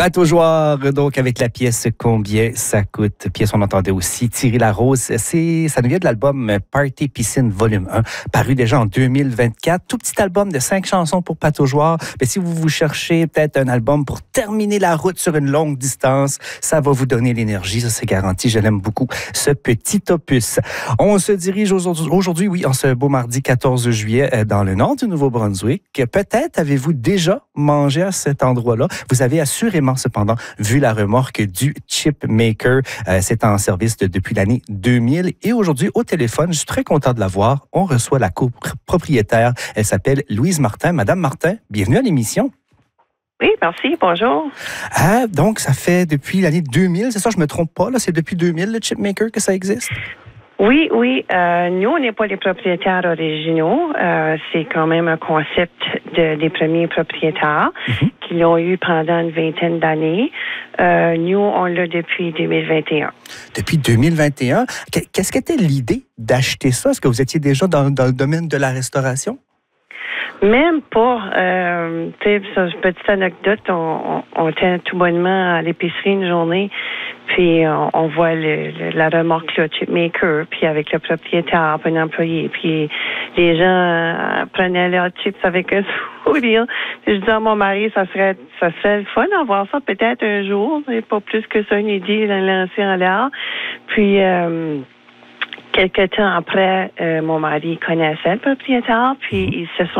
Patojoire, donc avec la pièce Combien ça coûte. Pièce, on entendait aussi Thierry Larose. Ça nous vient de l'album Party Piscine Volume 1, paru déjà en 2024. Tout petit album de 5 chansons pour Patojoire. Mais si vous cherchez peut-être un album pour terminer la route sur une longue distance, ça va vous donner l'énergie, ça c'est garanti. Je l'aime beaucoup, ce petit opus. On se dirige aujourd'hui, oui, en ce beau mardi 14 juillet, dans le nord du Nouveau-Brunswick. Peut-être avez-vous déjà mangé à cet endroit-là. Vous avez assurément, cependant, vu la remorque du Chip Maker. C'est en service depuis l'année 2000. Et aujourd'hui, au téléphone, je suis très content de la voir. On reçoit la copropriétaire. Elle s'appelle Louise Martin. Madame Martin, bienvenue à l'émission. Oui, merci. Bonjour. Donc, ça fait depuis l'année 2000, c'est ça? Je me trompe pas, là? C'est depuis 2000, le Chip Maker, que ça existe? Oui. Nous, on n'est pas les propriétaires originaux. C'est quand même un concept des premiers propriétaires qui l'ont eu pendant une vingtaine d'années. Nous, on l'a depuis 2021. Depuis 2021? Qu'est-ce qu'était l'idée d'acheter ça? Est-ce que vous étiez déjà dans le domaine de la restauration? Même pas. Tu sais, une petite anecdote, on était tout bonnement à l'épicerie une journée, puis on voit la remorque, le Chip Maker, puis avec le propriétaire, puis un employé, puis les gens prenaient leurs chips avec un sourire. Puis je disais à mon mari, ça serait le fun d'avoir ça peut-être un jour, pas plus que ça, une idée lancée en l'air. Puis quelque temps après, mon mari connaissait le propriétaire, puis ils se sont